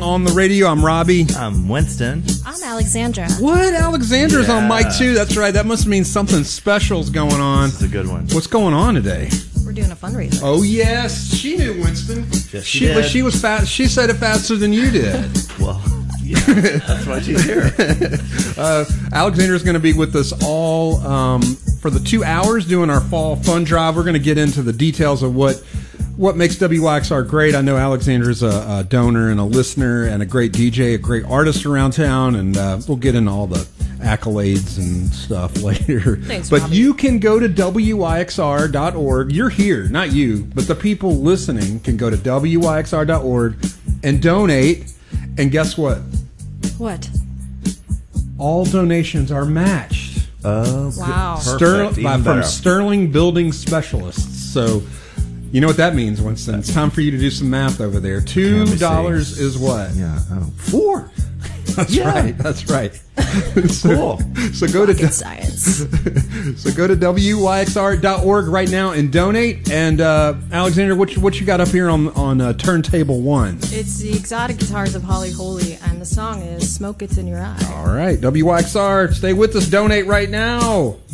on the radio. I'm Robbie. I'm Winston. I'm Alexandra. What? Alexandra's on mic too. That's right. That must mean something special's going on. This is a good one. What's going on today? We're doing a fundraiser. Oh yes, she knew, Winston. Yes, she did. She was fast. She said it faster than you did. Well, yeah, that's why she's here. Alexandra's going to be with us all for the 2 hours doing our fall fun drive. We're going to get into the details of what makes WYXR great. I know Alexandra's a donor and a listener and a great DJ, a great artist around town, and we'll get into all the accolades and stuff later. Thanks, but Robbie. you can go to WYXR.org. You're here, not you, but the people listening can go to WYXR.org and donate. And guess what? What? All donations are matched. Oh, Wow. perfect. Even From better. Sterling Building Specialists. So, you know what that means, Winston. It's time for you to do some math over there. $2 is what? Yeah, I don't. 4. That's right. That's right. Cool. So go to Rocket science. so go to WYXR.org right now and donate. And Alexander, what you got up here on turntable 1? It's the exotic guitars of Holly Holy, and the song is "Smoke It's in Your Eye." All right, WYXR, stay with us. Donate right now.